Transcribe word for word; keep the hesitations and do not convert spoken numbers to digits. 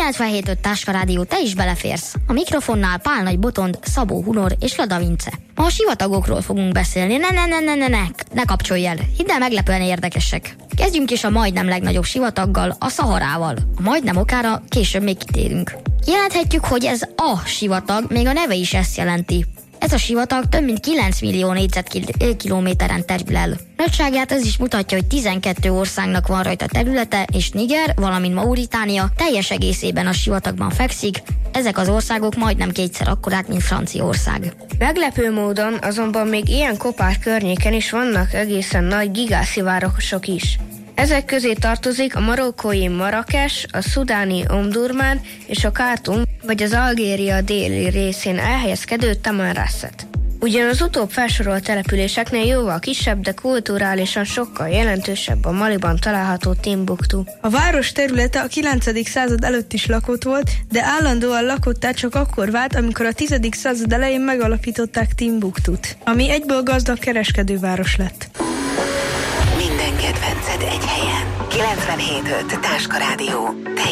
kilencvenhét öt Táska Rádió, te is beleférsz. A mikrofonnál Pál Nagy Botond, Szabó Hunor és Lada Vince. Ma a sivatagokról fogunk beszélni. Ne, ne, ne, ne, ne, ne, ne kapcsolj el. Hidd el, meglepően érdekesek. Kezdjünk is a majdnem legnagyobb sivataggal, a Szaharával. A majdnem okára később még kitérünk. Jelenthetjük, hogy ez a sivatag, még a neve is ezt jelenti. Ez a sivatag több mint kilenc millió négyzetkilométeren terül el. Nagyságát ez is mutatja, hogy tizenkét országnak van rajta területe, és Niger, valamint Mauritánia teljes egészében a sivatagban fekszik. Ezek az országok majdnem kétszer akkorák, mint Franciaország. Meglepő módon azonban még ilyen kopár környéken is vannak egészen nagy gigászivárosok is. Ezek közé tartozik a marokkói Marrakes, a szudáni Omdurmán és a Khartoum vagy az Algéria déli részén elhelyezkedő Tamanrasset. Ugyan az utóbb felsorolt településeknél jóval kisebb, de kulturálisan sokkal jelentősebb a Maliban található Timbuktu. A város területe a kilencedik század előtt is lakott volt, de állandóan lakottá csak akkor vált, amikor a tizedik század elején megalapították Timbuktut, ami egyből gazdag kereskedőváros lett. Minden kedvenced egy helyen. kilencvenhét öt Táska Rádió.